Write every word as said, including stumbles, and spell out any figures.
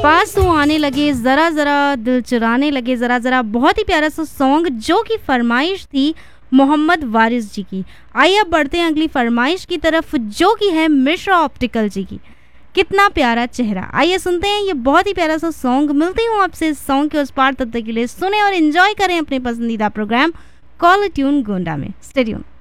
पास तू आने लगे, ज़रा ज़रा दिल चुराने लगे, ज़रा ज़रा, बहुत ही प्यारा सा सॉन्ग जो कि फरमाइश थी मोहम्मद वारिस जी की। आइए अब बढ़ते हैं अगली फरमाइश की तरफ जो कि है मिश्रा ऑप्टिकल जी की, कितना प्यारा चेहरा। आइए सुनते हैं ये बहुत ही प्यारा सा सॉन्ग। मिलती हूँ आपसे इस सॉन्ग के उस पार, तब तक के लिए सुने और एंजॉय करें अपने पसंदीदा प्रोग्राम कॉल ट्यून गोंडा में। Stay tune.